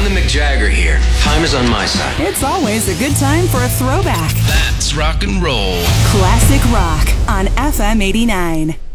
the McJagger here. Time is on my side. It's always a good time for a throwback. That's rock and roll. Classic rock on FM 89.